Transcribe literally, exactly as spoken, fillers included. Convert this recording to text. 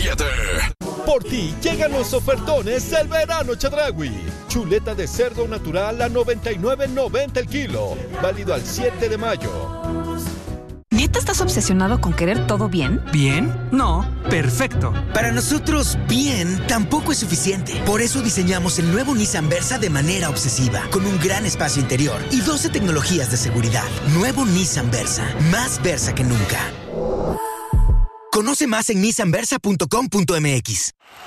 siete. Por ti llegan los ofertones del verano Chedraui. Chuleta de cerdo natural a noventa y nueve noventa el kilo. Válido al siete de mayo. ¿Neta estás obsesionado con querer todo bien? ¿Bien? No, perfecto. Para nosotros, bien tampoco es suficiente. Por eso diseñamos el nuevo Nissan Versa de manera obsesiva, con un gran espacio interior y doce tecnologías de seguridad. Nuevo Nissan Versa, más Versa que nunca. Conoce más en nissan versa punto com punto m x.